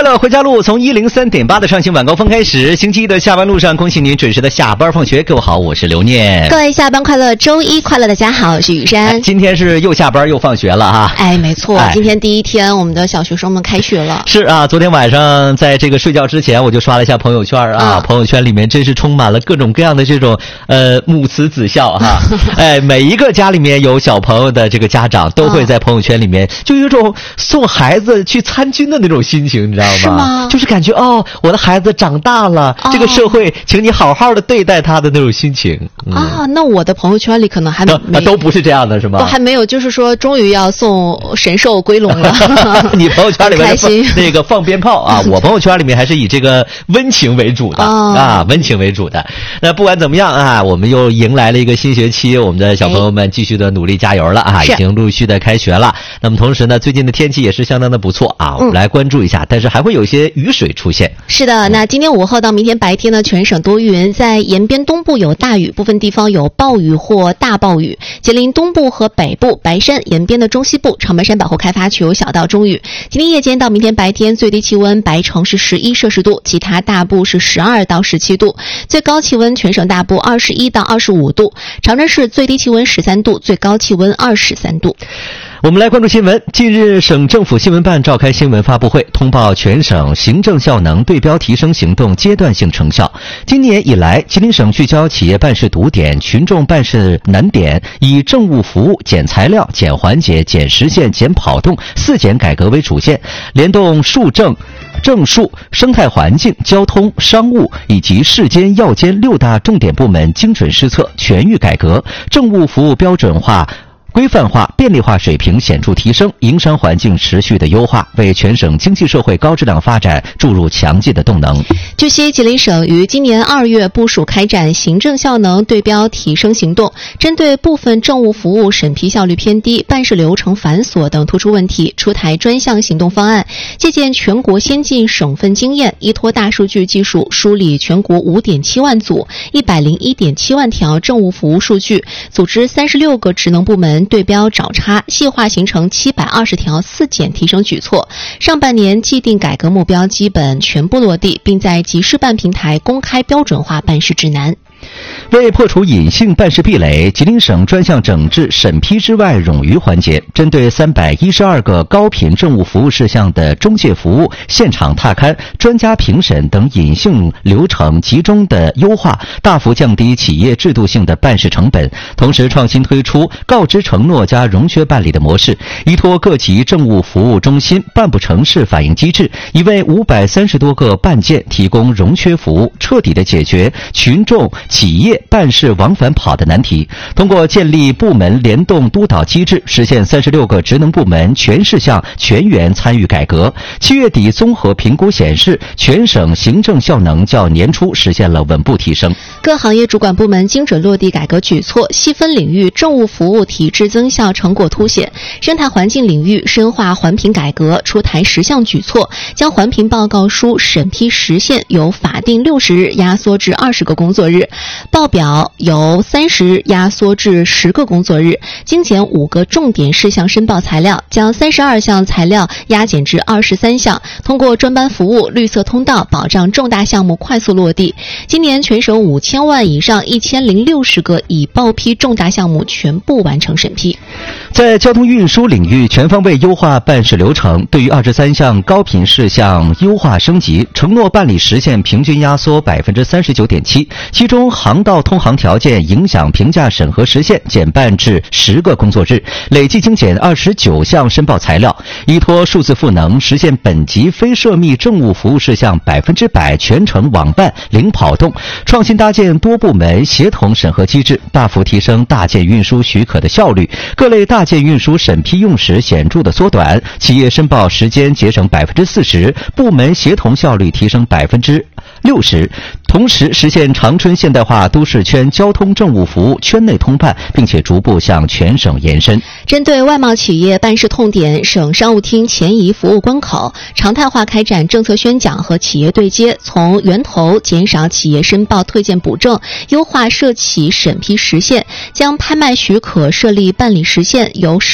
乐回家路从103.8的上行晚高峰开始，星期一的下班路上，恭喜您准时的下班放学。各位好，我是刘念。 各位下班快乐，周一快乐，大家好，我是雨山。 今天是又下班又放学了哈。 没错，今天第一天，我们的小学生们开学了。 是啊，昨天晚上在这个睡觉之前，我就刷了一下朋友圈啊，朋友圈里面真是充满了各种各样的这种母慈子孝哈。每一个家里面有小朋友的这个家长都会在朋友圈里面就有一种送孩子去参军的那种心情，你知道吗？ 是吗？ 就是感觉我的孩子长大了，这个社会请你好好的对待他的那种心情。 那我的朋友圈里可能还没都不是这样的，是吗？ 都还没有，就是说终于要送神兽归笼了。 你朋友圈里面那个放鞭炮啊，我朋友圈里面还是以这个温情为主的温情为主的。那不管怎么样啊，我们又迎来了一个新学期，我们的小朋友们继续的努力加油了啊，已经陆续的开学了。那么同时呢，最近的天气也是相当的不错啊，我们来关注一下，但是还会有一些雨水出现。 是的，那今天午后到明天白天呢，全省多云，在沿边东部有大雨，部分地方有暴雨或大暴雨。吉林东部和北部、白山沿边的中西部、长白山保护开发区有小到中雨。今天夜间到明天白天，最低气温白城是11摄氏度，其他大部是12到17度，最高气温全省大部21到25度，长春市最低气温13度，最高气温23度。 我们来关注新闻。近日，省政府新闻办召开新闻发布会，通报全省行政效能对标提升行动阶段性成效。今年以来，吉林省聚焦企业办事堵点、群众办事难点，以政务服务、减材料、减环节、减时限、减跑动4减改革为主线，联动数政、政术、生态环境、交通、商务以及市监要监6大重点部门精准施策，全域改革，政务服务标准化、规范化、便利化水平显著提升，营商环境持续的优化，为全省经济社会高质量发展注入强劲的动能。 据悉，吉林省于今年2月部署开展行政效能对标提升行动，针对部分政务服务审批效率偏低、办事流程繁琐等突出问题，出台专项行动方案，借鉴全国先进省份经验，依托大数据技术梳理全国5.7万组、101.7万条政务服务数据，组织36个职能部门对标找茬，细化形成720条4减提升举措。上半年既定改革目标基本全部落地，并在集事办平台公开标准化办事指南。 为破除隐性办事壁垒，吉林省专项整治审批之外冗余环节，针对312个高频政务服务事项的中介服务、现场踏勘、专家评审等隐性流程集中的优化，大幅降低企业制度性的办事成本，同时创新推出告知承诺加融缺办理的模式，依托各级政务服务中心办不成事反映机制，已为530多个办件提供融缺服务，彻底的解决群众企业办事往返跑的难题。通过建立部门联动督导机制，实现36个职能部门全事项全员参与改革。7月底综合评估显示，全省行政效能较年初实现了稳步提升。 各行业主管部门精准落地改革举措，细分领域政务服务体制增效成果凸显。生态环境领域深化环评改革，出台10项举措，将环评报告书审批时限由法定60日压缩至20个工作日，报表由30日压缩至10个工作日，精简5个重点事项申报材料，将32项材料压减至23项，通过专班服务、绿色通道保障重大项目快速落地。今年全省5000万以上1060个已报批重大项目全部完成审批。 在交通运输领域全方位优化办事流程，对于23项高频事项优化升级，承诺办理时限平均压缩39.7%，其中航道通航条件影响评价审核时限减半至10个工作日，累计精简29项申报材料，依托数字赋能，实现本级非涉密政务服务事项100%全程网办零跑动，创新搭建多部门协同审核机制，大幅提升大件运输许可的效率，各类大件运输审批用时显著的缩短，企业申报时间节省40%，部门协同效率提升60%，同时实现长春现代化都市圈交通政务服务圈内通办，并且逐步向全省延伸。 针对外贸企业办事痛点，省商务厅前移服务关口，常态化开展政策宣讲和企业对接，从源头减少企业申报退件补正，优化涉企审批时限，将拍卖许可设立办理时限由